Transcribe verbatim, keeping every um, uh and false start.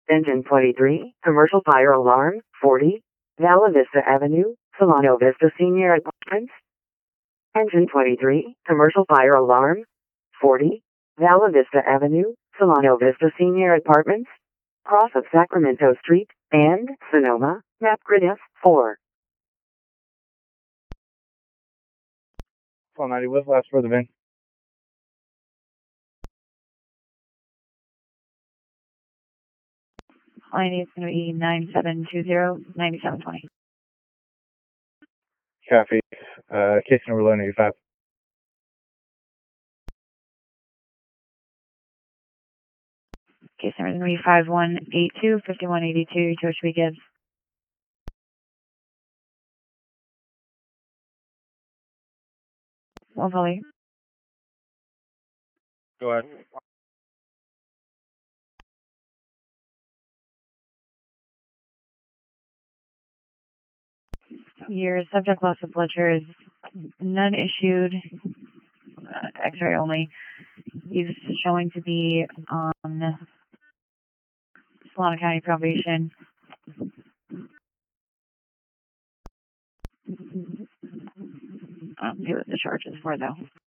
Engine twenty-three, commercial fire alarm, forty, Vala Vista Avenue, Solano Vista Senior Apartments. Engine twenty-three, commercial fire alarm, forty, Vala Vista Avenue, Solano Vista Senior Apartments, cross of Sacramento Street, and Sonoma, map grid F four. twelve ninety West, last for the V I N. Line is going to be nine seven two zero, nine seven two zero. Copy. Uh, case number eleven eighty-five. Case number is going to be five one eight two, five one eight two, Toshby Gibbs. One volley. Go ahead. Your subject loss of blood sugar is none issued, uh, X-ray only. He's showing to be on Solano County probation. I don't see what the charge is for, though.